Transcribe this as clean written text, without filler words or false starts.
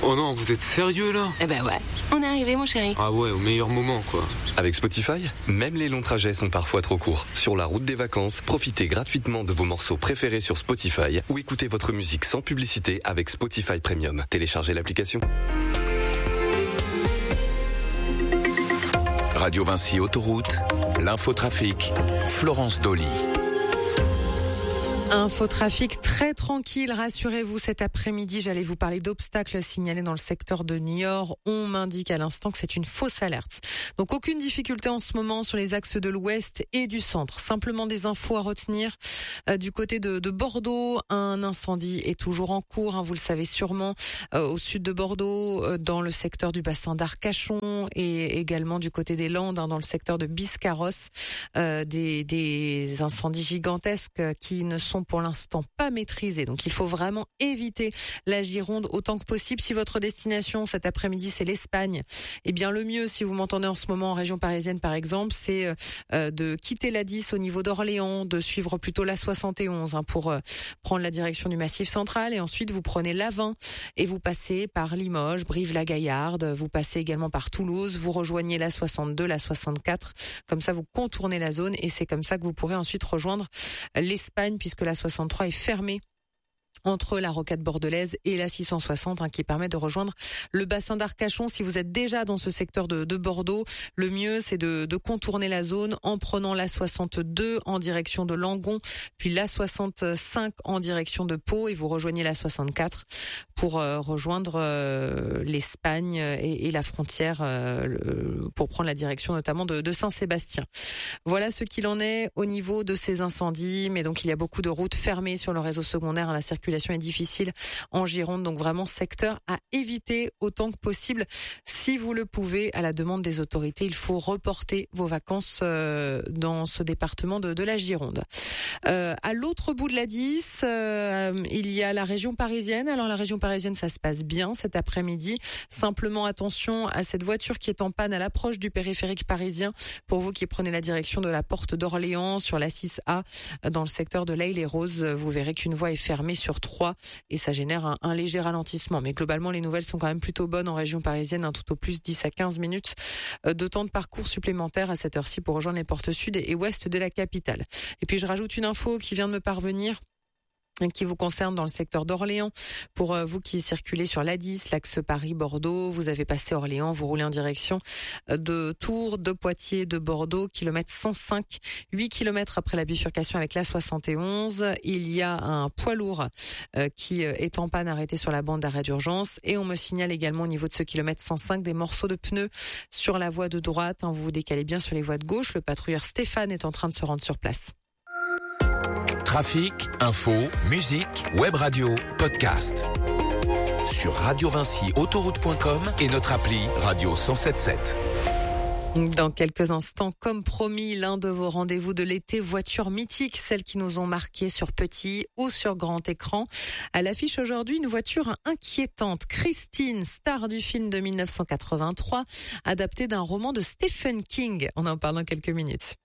Oh non, vous êtes sérieux là? Eh ben ouais, on est arrivé mon chéri. Ah ouais, au meilleur moment quoi. Avec Spotify, même les longs trajets sont parfois trop courts. Sur la route des vacances, profitez gratuitement de vos morceaux préférés sur Spotify ou écoutez votre musique sans publicité avec Spotify Premium. Téléchargez l'application. Radio Vinci Autoroute, l'infotrafic, Florence Dolly. Infotrafic très tranquille, rassurez-vous, cet après-midi, j'allais vous parler d'obstacles signalés dans le secteur de Niort. On m'indique à l'instant que c'est une fausse alerte. Donc aucune difficulté en ce moment sur les axes de l'ouest et du centre. Simplement des infos à retenir. Du côté de Bordeaux, un incendie est toujours en cours, vous le savez sûrement, au sud de Bordeaux, dans le secteur du bassin d'Arcachon et également du côté des Landes, dans le secteur de Biscarrosse. Des incendies gigantesques qui ne sont pour l'instant pas maîtrisés. Donc il faut vraiment éviter la Gironde autant que possible. Si votre destination cet après-midi c'est l'Espagne, eh bien le mieux, si vous m'entendez en ce moment en région parisienne par exemple, c'est de quitter la 10 au niveau d'Orléans, de suivre plutôt la 71 pour prendre la direction du Massif central, et ensuite vous prenez la 20 et vous passez par Limoges, Brive-la-Gaillarde, vous passez également par Toulouse, vous rejoignez la 62, la 64, comme ça vous contournez la zone et c'est comme ça que vous pourrez ensuite rejoindre l'Espagne, puisque la 63 est fermée entre la rocade bordelaise et la 660 qui permet de rejoindre le bassin d'Arcachon. Si vous êtes déjà dans ce secteur de Bordeaux, le mieux c'est de contourner la zone en prenant la 62 en direction de Langon, puis la 65 en direction de Pau et vous rejoignez la 64 pour rejoindre l'Espagne et la frontière pour prendre la direction notamment de Saint-Sébastien. Voilà ce qu'il en est au niveau de ces incendies, mais donc il y a beaucoup de routes fermées sur le réseau secondaire, la circulation est difficile en Gironde, donc vraiment secteur à éviter autant que possible. Si vous le pouvez, à la demande des autorités, il faut reporter vos vacances dans ce département de la Gironde. À l'autre bout de la 10, il y a la région parisienne. Alors la région parisienne, ça se passe bien cet après-midi. Simplement attention à cette voiture qui est en panne à l'approche du périphérique parisien. Pour vous qui prenez la direction de la porte d'Orléans sur la 6A dans le secteur de l'Aille-les-Roses, vous verrez qu'une voie est fermée sur 3 et ça génère un léger ralentissement. Mais globalement, les nouvelles sont quand même plutôt bonnes en région parisienne, tout au plus 10 à 15 minutes de temps de parcours supplémentaire à cette heure-ci pour rejoindre les portes sud et ouest de la capitale. Et puis je rajoute une info qui vient de me parvenir, qui vous concerne dans le secteur d'Orléans. Pour vous qui circulez sur l'A10, l'axe Paris-Bordeaux, vous avez passé Orléans, vous roulez en direction de Tours, de Poitiers, de Bordeaux, kilomètre 105, 8 kilomètres après la bifurcation avec la 71. Il y a un poids lourd qui est en panne arrêté sur la bande d'arrêt d'urgence et on me signale également au niveau de ce kilomètre 105 des morceaux de pneus sur la voie de droite. Vous vous décalez bien sur les voies de gauche. Le patrouilleur Stéphane est en train de se rendre sur place. Trafic, info, musique, web radio, podcast. Sur radiovinciautoroute.com et notre appli Radio 107.7. Dans quelques instants, comme promis, l'un de vos rendez-vous de l'été, voitures mythiques, celles qui nous ont marquées sur petit ou sur grand écran. À l'affiche aujourd'hui, une voiture inquiétante, Christine, star du film de 1983, adaptée d'un roman de Stephen King. On en parle dans quelques minutes.